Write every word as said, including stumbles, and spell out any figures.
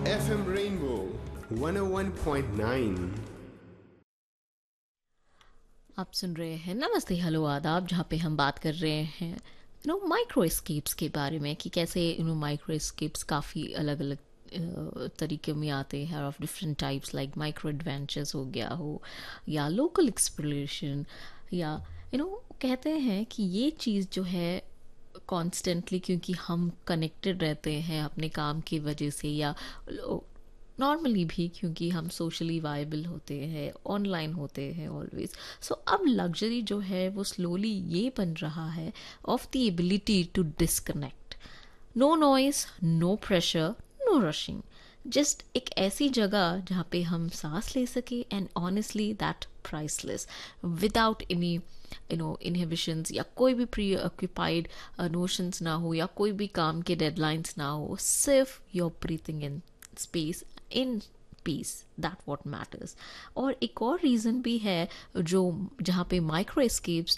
F M Rainbow one oh one point nine। आप सुन रहे हैं नमस्ते हेलो आदाब, जहाँ पे हम बात कर रहे हैं यू नो माइक्रो एस्केप्स के बारे में कि कैसे यू नो माइक्रो एस्केप्स काफ़ी अलग अलग तरीके में आते हैं of different types, like micro adventures हो गया हो या लोकल एक्सप्लोरेशन, या यू नो कहते हैं कि ये चीज़ जो है कॉन्स्टेंटली, क्योंकि हम कनेक्टेड रहते हैं अपने काम की वजह से, या नॉर्मली भी क्योंकि हम सोशली वायबल होते हैं, ऑनलाइन होते हैं ऑलवेज। सो अब लग्जरी जो है वो स्लोली ये बन रहा है of the ability to disconnect. No noise, no pressure, no rushing, just एक ऐसी जगह जहाँ पे हम सांस ले सके, and honestly that priceless, without any you know inhibitions, या कोई भी प्री ऑक्यूपाइड नोशंस ना हो, या कोई भी काम के डेडलाइंस ना हो, सिर्फ your breathing in space in peace, that what matters. और एक और रीज़न भी है जो जहाँ पे माइक्रो एस्केप्स